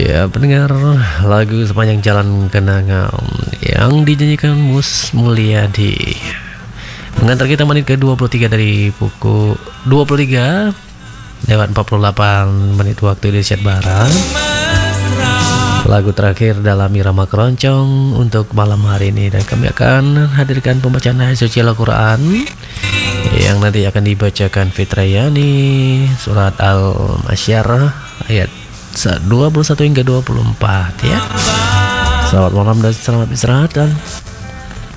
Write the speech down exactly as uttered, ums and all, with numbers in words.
Ya pendengar, lagu Sepanjang Jalan Kenangan yang dinyanyikan Mus Mulyadi mengantar kita menit ke dua puluh tiga dari pukul dua puluh tiga lewat empat puluh delapan menit waktu Indonesia Barat. Lagu terakhir dalam Irama Keroncong untuk malam hari ini, dan kami akan hadirkan pembacaan ayat suci Al-Quran yang nanti akan dibacakan Fitrayani surat Al-Masyarah ayat dua puluh satu hingga dua puluh empat ya. Selamat malam dan selamat istirahat dan